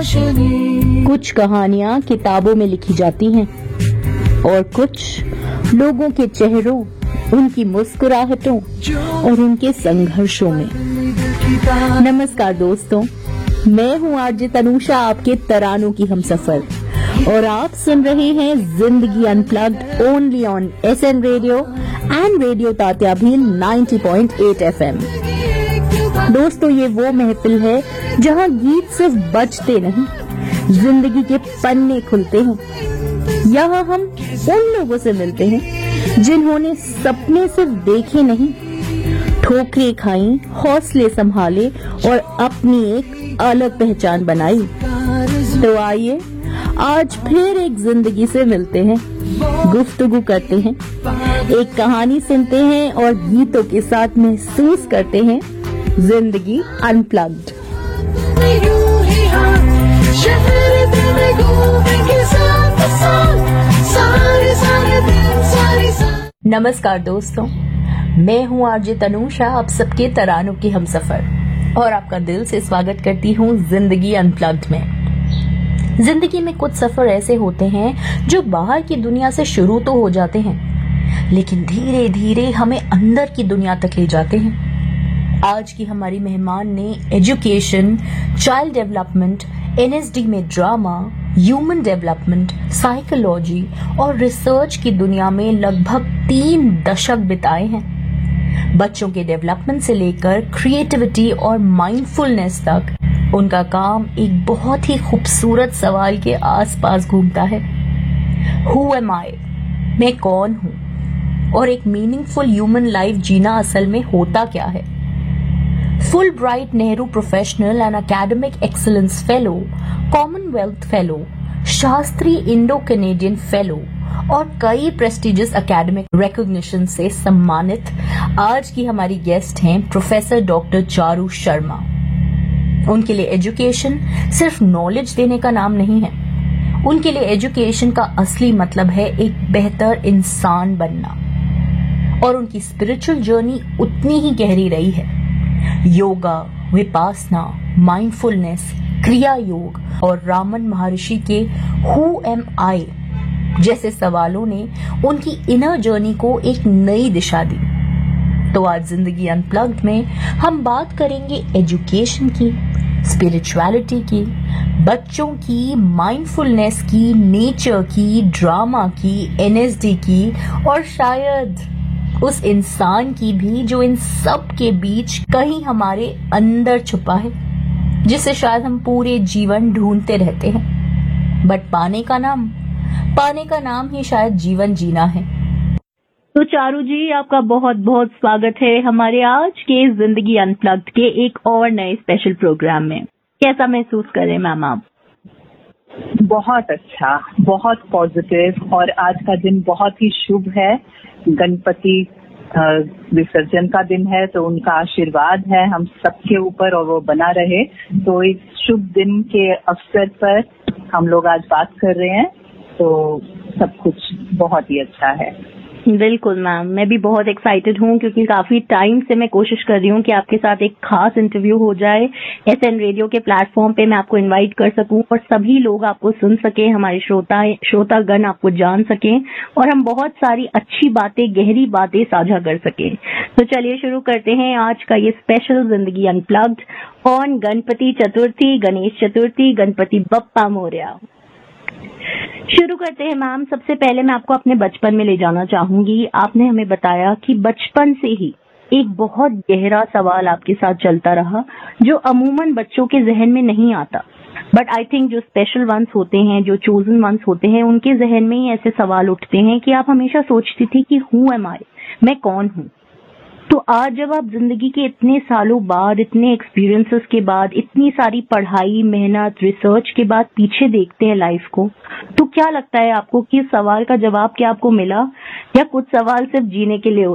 रोशनी। कुछ कहानियाँ किताबों में लिखी जाती हैं और कुछ लोगों के चेहरों, उनकी मुस्कुराहटों और उनके संघर्षों में। नमस्कार दोस्तों, मैं हूँ आरजे तनुषा, आपके तरानों की हमसफर, और आप सुन रहे हैं जिंदगी unplugged only on SN radio and radio Tatya Bhil 90.8 FM। दोस्तों, ये वो महफिल है जहाँ गीत सिर्फ बजते नहीं, जिंदगी के पन्ने खुलते हैं। यहाँ हम उन लोगों से मिलते हैं जिन्होंने सपने सिर्फ देखे नहीं, ठोकरें खाई, हौसले संभाले और अपनी एक अलग पहचान बनाई। तो आइए आज फिर एक जिंदगी से मिलते हैं, गुफ्तगू करते हैं, एक कहानी सुनते हैं और गीतों के साथ महसूस करते हैं जिंदगी अनप्लग्ड। नमस्कार दोस्तों, मैं हूँ आरजे तनुषा, आप सबके तरानों की हमसफर, और आपका दिल से स्वागत करती हूँ जिंदगी अनप्लग्ड में। जिंदगी में कुछ सफर ऐसे होते हैं जो बाहर की दुनिया से शुरू तो हो जाते हैं, लेकिन धीरे धीरे हमें अंदर की दुनिया तक ले जाते हैं। आज की हमारी मेहमान ने एजुकेशन, चाइल्ड डेवलपमेंट, एनएसडी में ड्रामा, ह्यूमन डेवलपमेंट, साइकोलॉजी और रिसर्च की दुनिया में लगभग 3 दशक बिताए हैं। बच्चों के डेवलपमेंट से लेकर क्रिएटिविटी और माइंडफुलनेस तक उनका काम एक बहुत ही खूबसूरत सवाल के आसपास घूमता है। हु एम आई? मैं कौन हूँ? और एक मीनिंगफुल ह्यूमन लाइफ जीना असल में होता क्या है? Full bright Nehru professional and academic excellence fellow, Commonwealth fellow, Shastri Indo Canadian fellow और कई प्रेस्टिजियस एकेडमिक रिकॉग्निशन से सम्मानित आज की हमारी गेस्ट हैं प्रोफेसर डॉक्टर चारू शर्मा। उनके लिए एजुकेशन सिर्फ नॉलेज देने का नाम नहीं है, उनके लिए एजुकेशन का असली मतलब है एक बेहतर इंसान बनना। और उनकी स्पिरिचुअल जर्नी उतनी ही गहरी रही है। योगा, विपासना, माइंडफुलनेस, क्रिया योग और रामन महर्षि के हु एम आई जैसे सवालों ने उनकी इनर जर्नी को एक नई दिशा दी। तो आज जिंदगी अनप्लग्ड में हम बात करेंगे एजुकेशन की, स्पिरिचुअलिटी की, बच्चों की, माइंडफुलनेस की, नेचर की, ड्रामा की, एनएसडी की और शायद उस इंसान की भी जो इन सब के बीच कहीं हमारे अंदर छुपा है, जिसे शायद हम पूरे जीवन ढूंढते रहते हैं, बट पाने का नाम ही शायद जीवन जीना है। तो चारू जी, आपका बहुत बहुत स्वागत है हमारे आज के जिंदगी अनप्लग्ड के एक और नए स्पेशल प्रोग्राम में। कैसा महसूस कर रहे हैं मैम आप? बहुत अच्छा, बहुत पॉजिटिव, और आज का दिन बहुत ही शुभ है। गणपति विसर्जन का दिन है, तो उनका आशीर्वाद है हम सबके ऊपर और वो बना रहे। तो इस शुभ दिन के अवसर पर हम लोग आज बात कर रहे हैं, तो सब कुछ बहुत ही अच्छा है। बिल्कुल मैम, मैं भी बहुत एक्साइटेड हूँ क्योंकि काफी टाइम से मैं कोशिश कर रही हूँ कि आपके साथ एक खास इंटरव्यू हो जाए, एसएन रेडियो के प्लेटफॉर्म पे मैं आपको इनवाइट कर सकूँ और सभी लोग आपको सुन सके, हमारे श्रोतागण आपको जान सकें और हम बहुत सारी अच्छी बातें, गहरी बातें साझा कर सकें। तो चलिए शुरू करते हैं आज का ये स्पेशल जिंदगी अनप्लग्ड ऑन गणपति चतुर्थी, गणेश चतुर्थी, गणपति बप्पा मोरया। शुरू करते हैं मैम। सबसे पहले मैं आपको अपने बचपन में ले जाना चाहूंगी। आपने हमें बताया कि बचपन से ही एक बहुत गहरा सवाल आपके साथ चलता रहा जो अमूमन बच्चों के जहन में नहीं आता, बट आई थिंक जो स्पेशल वंस होते हैं, जो चोजन वंस होते हैं, उनके जहन में ही ऐसे सवाल उठते हैं कि आप हमेशा सोचती थी कि हु एम आई? मैं कौन हूँ? तो आज जब आप जिंदगी के इतने सालों बाद, इतने एक्सपीरियंसेस के बाद, इतनी सारी पढ़ाई, मेहनत, रिसर्च के बाद पीछे देखते हैं लाइफ को, तो क्या लगता है आपको कि इस सवाल का जवाब क्या आपको मिला, या कुछ सवाल सिर्फ जीने के लिए